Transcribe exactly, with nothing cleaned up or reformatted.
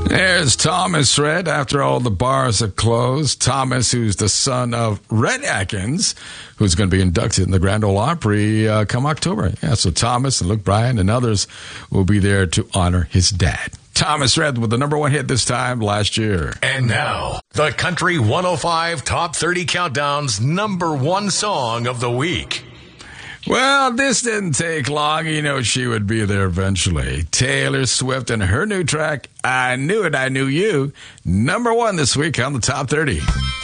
There's Thomas Rhett after all the bars are closed. Thomas, who's the son of Rhett Akins, who's going to be inducted in the Grand Ole Opry uh, come October. Yeah, so Thomas and Luke Bryan and others will be there to honor his dad. Thomas Rhett with the number one hit this time last year. And now, the Country one oh five Top thirty Countdown's number one song of the week. Well, this didn't take long. You know she would be there eventually. Taylor Swift and her new track, I Knew It, I Knew You, number one this week on the Top thirty.